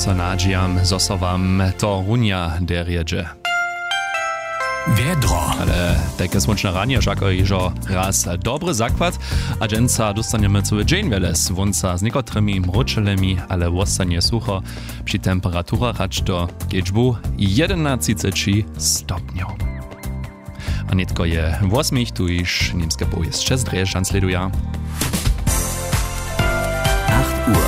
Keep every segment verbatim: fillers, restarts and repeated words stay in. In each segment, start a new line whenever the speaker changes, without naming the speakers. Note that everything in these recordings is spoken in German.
so nadžiam, zo so vám to runia derjeđe.
Wiedro.
Ale takie słoneczne ranie, jako iżo raz dobry zakład, a dżęca dostaniemy cały dzień weles, wąca z niekotrymi mruczelemi, ale wostanie sucho przy temperaturach aż do kieczbu jedenaście stopniów. A nietko je osmich, tu iż niemskie pojazd šest dreh ansleduje.
acht Uhr.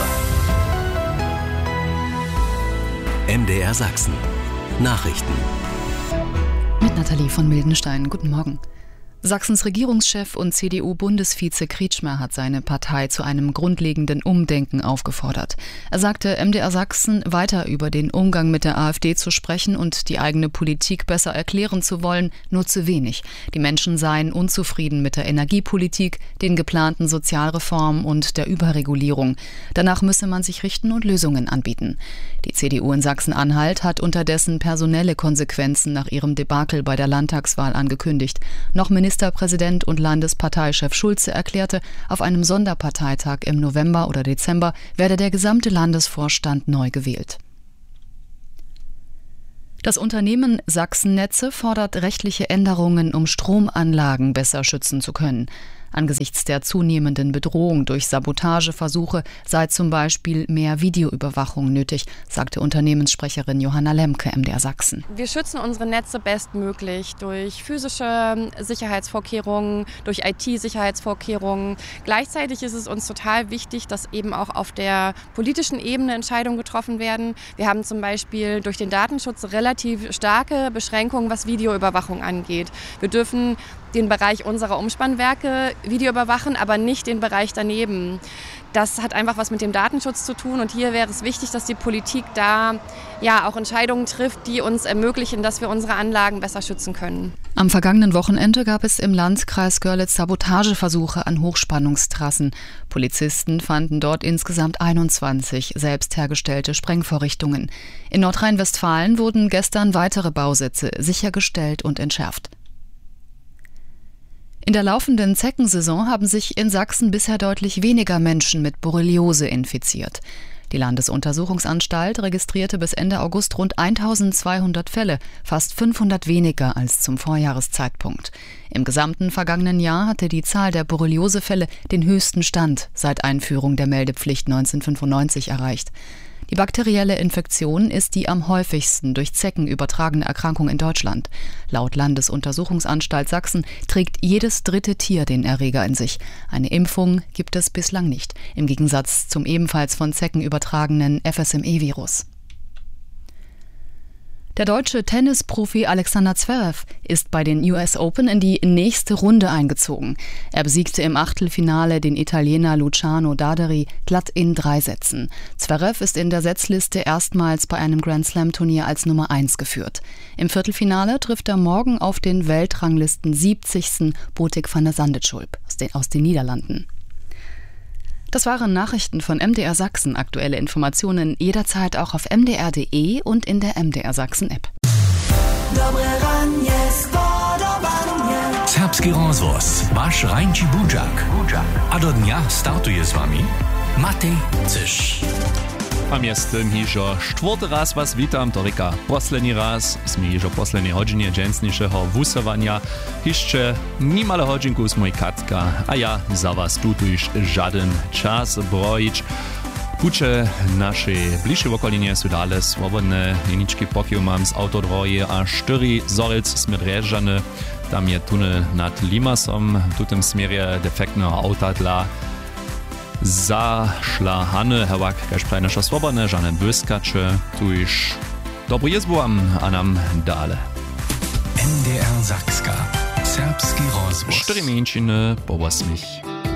M D R Sachsen. Nachrichten.
Mit Nathalie von Mildenstein. Guten Morgen. Sachsens Regierungschef und C D U-Bundesvize Kretschmer hat seine Partei zu einem grundlegenden Umdenken aufgefordert. Er sagte, M D R Sachsen weiter über den Umgang mit der AfD zu sprechen und die eigene Politik besser erklären zu wollen, nur zu wenig. Die Menschen seien unzufrieden mit der Energiepolitik, den geplanten Sozialreformen und der Überregulierung. Danach müsse man sich richten und Lösungen anbieten. Die C D U in Sachsen-Anhalt hat unterdessen personelle Konsequenzen nach ihrem Debakel bei der Landtagswahl angekündigt. Noch Ministerpräsident und Landesparteichef Schulze erklärte, auf einem Sonderparteitag im November oder Dezember werde der gesamte Landesvorstand neu gewählt. Das Unternehmen Sachsennetze fordert rechtliche Änderungen, um Stromanlagen besser schützen zu können. Angesichts der zunehmenden Bedrohung durch Sabotageversuche sei zum Beispiel mehr Videoüberwachung nötig, sagte Unternehmenssprecherin Johanna Lemke, M D R Sachsen.
Wir schützen unsere Netze bestmöglich durch physische Sicherheitsvorkehrungen, durch I T-Sicherheitsvorkehrungen. Gleichzeitig ist es uns total wichtig, dass eben auch auf der politischen Ebene Entscheidungen getroffen werden. Wir haben zum Beispiel durch den Datenschutz relativ starke Beschränkungen, was Videoüberwachung angeht. Wir dürfen den Bereich unserer Umspannwerke Video überwachen, aber nicht den Bereich daneben. Das hat einfach was mit dem Datenschutz zu tun und hier wäre es wichtig, dass die Politik da ja auch Entscheidungen trifft, die uns ermöglichen, dass wir unsere Anlagen besser schützen können.
Am vergangenen Wochenende gab es im Landkreis Görlitz Sabotageversuche an Hochspannungstrassen. Polizisten fanden dort insgesamt einundzwanzig selbst hergestellte Sprengvorrichtungen. In Nordrhein-Westfalen wurden gestern weitere Bausätze sichergestellt und entschärft. In der laufenden Zeckensaison haben sich in Sachsen bisher deutlich weniger Menschen mit Borreliose infiziert. Die Landesuntersuchungsanstalt registrierte bis Ende August rund eintausendzweihundert Fälle, fast fünfhundert weniger als zum Vorjahreszeitpunkt. Im gesamten vergangenen Jahr hatte die Zahl der Borreliosefälle den höchsten Stand seit Einführung der Meldepflicht neunzehnhundertfünfundneunzig erreicht. Die bakterielle Infektion ist die am häufigsten durch Zecken übertragene Erkrankung in Deutschland. Laut Landesuntersuchungsanstalt Sachsen trägt jedes dritte Tier den Erreger in sich. Eine Impfung gibt es bislang nicht, im Gegensatz zum ebenfalls von Zecken übertragenen F S M E-Virus. Der deutsche Tennisprofi Alexander Zverev ist bei den U S Open in die nächste Runde eingezogen. Er besiegte im Achtelfinale den Italiener Luciano Daderi glatt in drei Sätzen. Zverev ist in der Setzliste erstmals bei einem Grand-Slam-Turnier als Nummer eins geführt. Im Viertelfinale trifft er morgen auf den Weltranglisten siebzigsten Botic van der Zandschulp aus den, aus den Niederlanden. Das waren Nachrichten von M D R Sachsen. Aktuelle Informationen jederzeit auch auf m d r punkt d e und in der M D R Sachsen App.
Serbski rozvoz, vaš Rajnči Budžak. A do dnia startuje s vami Matej Cyš.
A jestem hižo štvrty raz was witam, to reka posledný raz, sme hižo poslednej hodžinie dženstnišeho vusovania. Hišče nimale hodžinku s moj Katka, a ja za was tu tuž žaden čas brojič. Kuče naše bližšie okoline sú dále svobodné, jeničky pokiaľ mám z autodroje a štyri zorec sme drežane. Tam je tunel nad Limasom, v tutem smierie defektného auta dla zašla Hanne, Herwak, kaž nasza swobodne, żane błyskacze, tu już dobry jest byłam, a nam dale.
M D R Sakska, serbski rozvoz.
Cztery mięciny po osmich.